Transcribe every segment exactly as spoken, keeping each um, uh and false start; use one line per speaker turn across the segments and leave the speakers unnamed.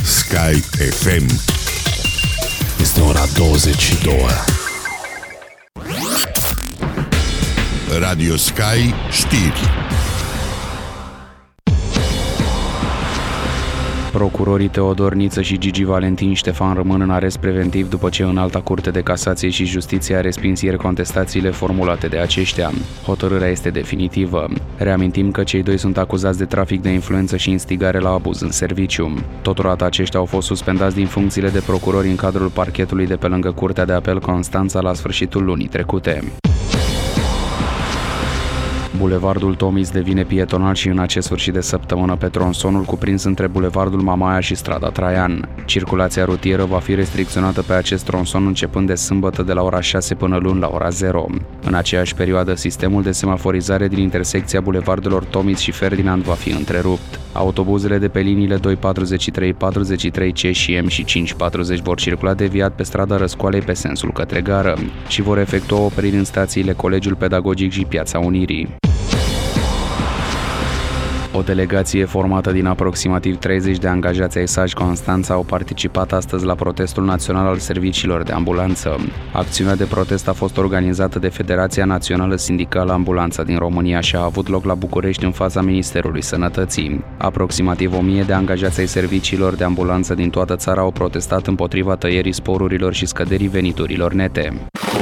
Sky F M.
Este ora douăzeci și două.
Radio Sky știri.
Procurorii Teodor Niță și Gigi Valentin Ștefan rămân în arest preventiv după ce Înalta Curte de Casație și Justiție a respins ieri contestațiile formulate de aceștia. Hotărârea este definitivă. Reamintim că cei doi sunt acuzați de trafic de influență și instigare la abuz în serviciu. Totodată aceștia au fost suspendați din funcțiile de procurori în cadrul parchetului de pe lângă Curtea de Apel Constanța la sfârșitul lunii trecute. Bulevardul Tomiz devine pietonal și în acest sfârșit de săptămână pe tronsonul cuprins între Bulevardul Mamaia și strada Traian. Circulația rutieră va fi restricționată pe acest tronson începând de sâmbătă de la ora șase până luni la ora zero. În aceeași perioadă, sistemul de semaforizare din intersecția bulevardelor Tomiz și Ferdinand va fi întrerupt. Autobuzele de pe liniile doi patruzeci și trei, patruzeci și trei C și M și cinci patruzeci vor circula deviat pe strada Răscoalei pe sensul către gară și vor efectua opriri în stațiile Colegiul Pedagogic și Piața Unirii. O delegație formată din aproximativ treizeci de angajați ai S A J Constanța au participat astăzi la protestul național al serviciilor de ambulanță. Acțiunea de protest a fost organizată de Federația Națională Sindicală Ambulanța din România și a avut loc la București în fața Ministerului Sănătății. Aproximativ o mie de angajați ai serviciilor de ambulanță din toată țara au protestat împotriva tăierii sporurilor și scăderii veniturilor nete.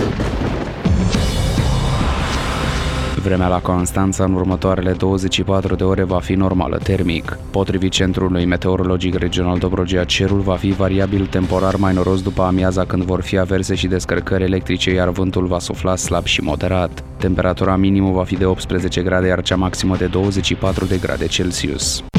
Vremea la Constanța în următoarele douăzeci și patru de ore va fi normală termic. Potrivit Centrului Meteorologic Regional Dobrogea, cerul va fi variabil temporar mai noros după amiaza când vor fi averse și descărcări electrice, iar vântul va sufla slab și moderat. Temperatura minimă va fi de optsprezece grade, iar cea maximă de douăzeci și patru de grade Celsius.